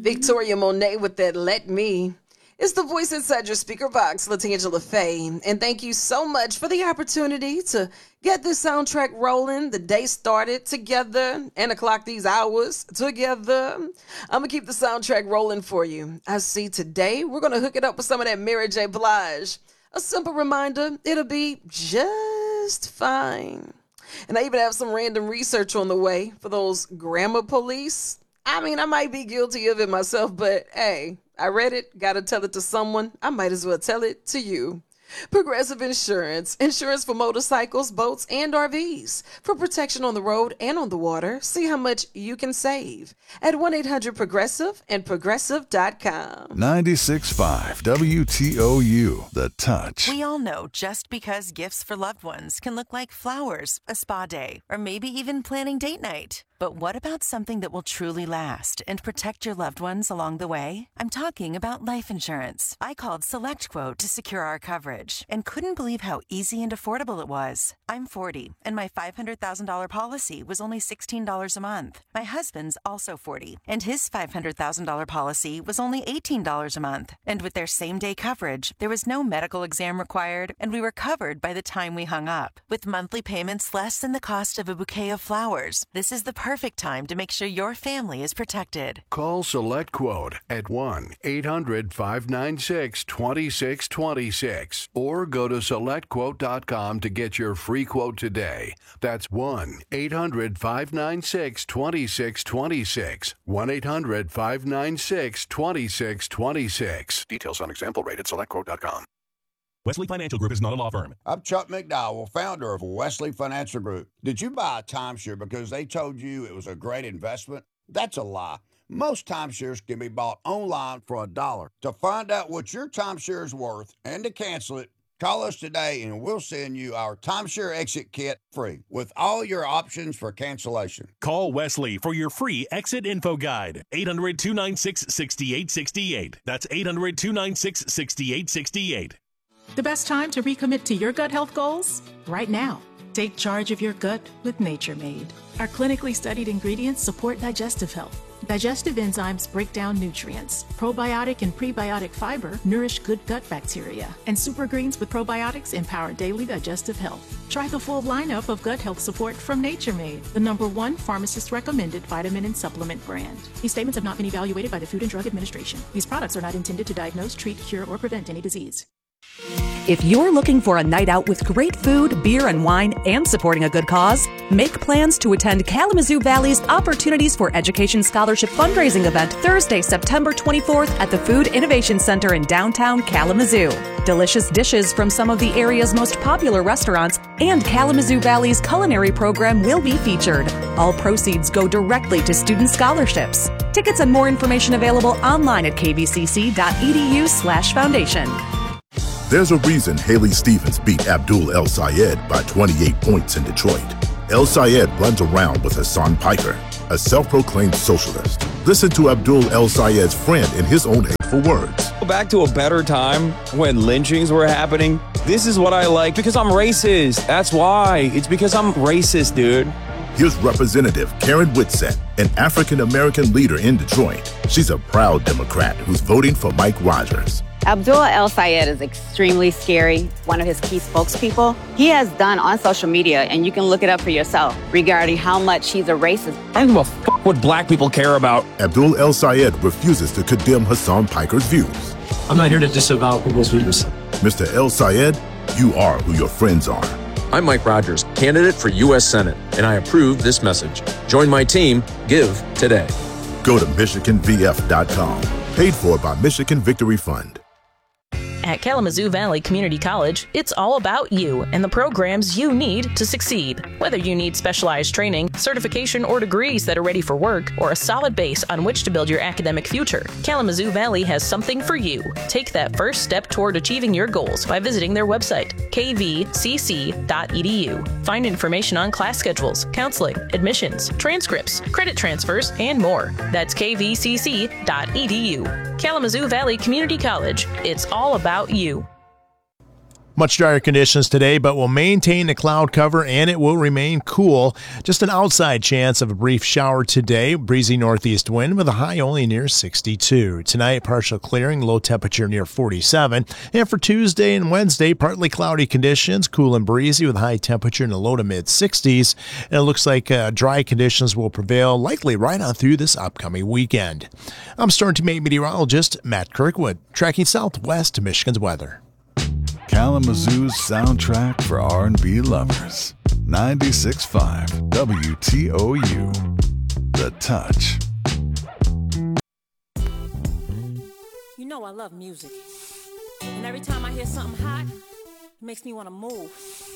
Victoria Monet with that Let Me. It's the voice inside your speaker box, Latangela Faye. And thank you so much for the opportunity to get this soundtrack rolling. The day started together and o'clock these hours together. I'm going to keep the soundtrack rolling for you. I see today we're going to hook it up with some of that Mary J. Blige. A simple reminder, it'll be just fine. And I even have some random research on the way for those grammar police. I mean, I might be guilty of it myself, but hey, I read it, gotta tell it to someone. I might as well tell it to you. Progressive Insurance. Insurance for motorcycles, boats, and RVs. For protection on the road and on the water. See how much you can save at 1-800-PROGRESSIVE and Progressive.com. 96.5 WTOU, The Touch. We all know just because gifts for loved ones can look like flowers, a spa day, or maybe even planning date night. But what about something that will truly last and protect your loved ones along the way? I'm talking about life insurance. I called SelectQuote to secure our coverage and couldn't believe how easy and affordable it was. I'm 40, and my $500,000 policy was only $16 a month. My husband's also 40, and his $500,000 policy was only $18 a month. And with their same-day coverage, there was no medical exam required, and we were covered by the time we hung up. With monthly payments less than the cost of a bouquet of flowers, this is the perfect time to make sure your family is protected. Call SelectQuote at 1-800-596-2626 or go to SelectQuote.com to get your free quote today. That's 1-800-596-2626. 1-800-596-2626. Details on example rate at SelectQuote.com. Wesley Financial Group is not a law firm. I'm Chuck McDowell, founder of Wesley Financial Group. Did you buy a timeshare because they told you it was a great investment? That's a lie. Most timeshares can be bought online for $1. To find out what your timeshare is worth and to cancel it, call us today and we'll send you our timeshare exit kit free with all your options for cancellation. Call Wesley for your free exit info guide. 800-296-6868. That's 800-296-6868. The best time to recommit to your gut health goals? Right now. Take charge of your gut with Nature Made. Our clinically studied ingredients support digestive health. Digestive enzymes break down nutrients. Probiotic and prebiotic fiber nourish good gut bacteria. And super greens with probiotics empower daily digestive health. Try the full lineup of gut health support from Nature Made, the #1 pharmacist-recommended vitamin and supplement brand. These statements have not been evaluated by the Food and Drug Administration. These products are not intended to diagnose, treat, cure, or prevent any disease. If you're looking for a night out with great food, beer, and wine, and supporting a good cause, make plans to attend Kalamazoo Valley's Opportunities for Education Scholarship fundraising event Thursday, September 24th at the Food Innovation Center in downtown Kalamazoo. Delicious dishes from some of the area's most popular restaurants and Kalamazoo Valley's culinary program will be featured. All proceeds go directly to student scholarships. Tickets and more information available online at kvcc.edu/foundation. There's a reason Haley Stevens beat Abdul El Sayed by 28 points in Detroit. El Sayed runs around with Hassan Piker, a self-proclaimed socialist. Listen to Abdul El Sayed's friend in his own hateful words. Back to a better time when lynchings were happening. This is what I like because I'm racist. That's why. It's because I'm racist, dude. Here's Representative Karen Whitsett, an African-American leader in Detroit. She's a proud Democrat who's voting for Mike Rogers. Abdul El Sayed is extremely scary, one of his key spokespeople. He has done on social media, and you can look it up for yourself, regarding how much he's a racist. I don't give a f*** what black people care about. Abdul El Sayed refuses to condemn Hassan Piker's views. I'm not here to disavow people's views. Mr. El Sayed, you are who your friends are. I'm Mike Rogers, candidate for U.S. Senate, and I approve this message. Join my team. Give today. Go to MichiganVF.com. Paid for by Michigan Victory Fund. At Kalamazoo Valley Community College, it's all about you and the programs you need to succeed. Whether you need specialized training, certification, or degrees that are ready for work, or a solid base on which to build your academic future, Kalamazoo Valley has something for you. Take that first step toward achieving your goals by visiting their website, kvcc.edu. Find information on class schedules, counseling, admissions, transcripts, credit transfers, and more. That's kvcc.edu. Kalamazoo Valley Community College. It's all about you. Much drier conditions today, but will maintain the cloud cover and it will remain cool. Just an outside chance of a brief shower today. Breezy northeast wind with a high only near 62. Tonight, partial clearing, low temperature near 47. And for Tuesday and Wednesday, partly cloudy conditions, cool and breezy with a high temperature in the low to mid 60s. And it looks like dry conditions will prevail, likely right on through this upcoming weekend. I'm Storm Team 8 meteorologist Matt Kirkwood, tracking southwest Michigan's weather. Kalamazoo's soundtrack for R&B lovers. 96.5 WTOU. The Touch. You know I love music. And every time I hear something hot, it makes me want to move.